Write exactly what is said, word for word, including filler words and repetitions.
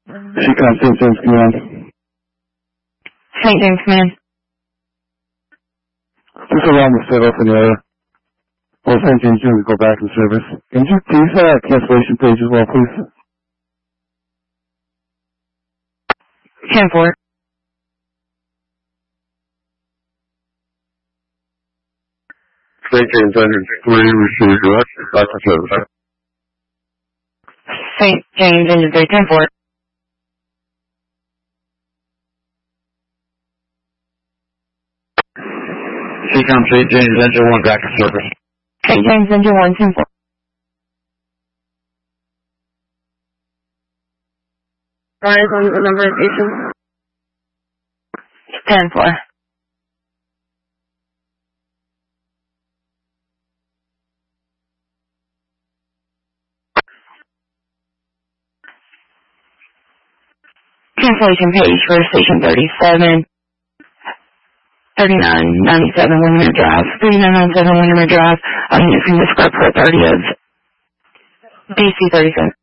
Seacom Saint James Command. Saint James Command. Just around the set up in the area. Well, Saint James Command go back in service. Can you please set that cancellation page as well, please? ten four. Saint James Engine three, receive direct, back in service. Saint James Engine three, ten four. Seacom Saint James Engine one, back in service. Saint James Engine one, ten four. Rise on the number of stations. ten four. Cancellation page for station thirty-seven. thirty-nine ninety-seven Windermere Drive. thirty-nine ninety-seven Windermere Drive. I'm using the script for thirtieth. D C thirty-seven.